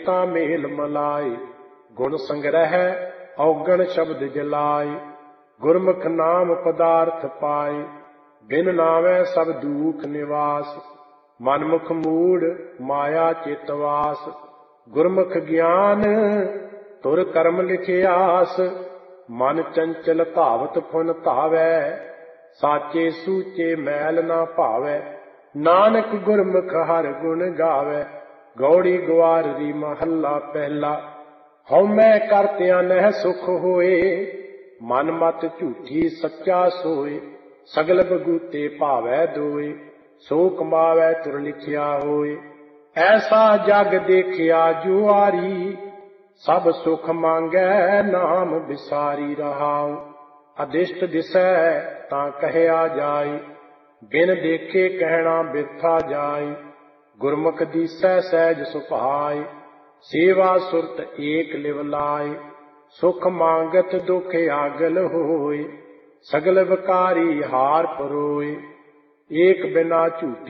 ਤਾਂ ਮੇਲ ਮਲਾਏ। ਗੁਣ ਸੰਗ੍ਰਹਿ ਔਗਣ ਸ਼ਬਦ ਜਲਾਏ। ਗੁਰਮੁਖ ਨਾਮ ਪਦਾਰਥ ਪਾਏ। ਬਿਨ ਨਾਵੈ ਸਭ ਦੂਖ ਨਿਵਾਸ। ਮਨਮੁਖ ਮੂੜ ਮਾਇਆ ਚਿਤਵਾਸ। ਗੁਰਮੁਖ ਗਿਆਨ ਤੁਰ ਕਰਮ ਲਿਖਿਆਸ। ਮਨ ਚੰਚਲ ਧਾਵਤ ਫੁਨ ਧਾਵੈ। ਸਾਚੇ ਸੂਚੇ ਮੈਲ ਨਾ ਭਾਵੈ। ਨਾਨਕ ਗੁਰਮੁਖ ਹਰਿ ਗੁਣ ਗਾਵੈ। ਗੌੜੀ ਗਵਾਰਰੀ ਮਹੱਲਾ ਪਹਿਲਾ। ਹਉਮੈ ਕਰਤਿਆਂ ਨਹਿ ਸੁਖ ਹੋਏ। ਮਨ ਮਤ ਝੂਠੀ ਸੱਚਾ ਸੋਏ। ਸਗਲ ਬਗੂਤੇ ਭਾਵੈ ਦੋਏ। ਸੋ ਕਮਾਵੈ ਤੁਰ ਲਿਖਿਆ ਹੋਏ। ਐਸਾ ਜਗ ਦੇਖਿਆ ਜੁਆਰੀ। ਸਭ ਸੁਖ ਮੰਗੈ ਨਾਮ ਵਿਸਾਰੀ ਰਹਾਉ। ਅਦਿਸ਼ਟ ਦਿਸੈ ਤਾਂ ਕਹਿਆ ਜਾਏ। ਬਿਨ ਦੇਖੇ ਕਹਿਣਾ ਬਿਰਥਾ ਜਾਏ। ਗੁਰਮੁਖ ਦੀਸੈ ਸਹਿਜ ਸੁਭਾਏ। ਸੇਵਾ ਸੁਰਤ ਏਕ ਲਿਵ ਲਾਏ। ਸੁਖ ਮੰਗਤ ਦੁਖ ਆਗਲ ਹੋਏ। ਸਗਲ ਵਿਕਾਰੀ ਹਾਰ ਪਰੋਏ। ਏਕ ਬਿਨਾ ਝੂਠੇ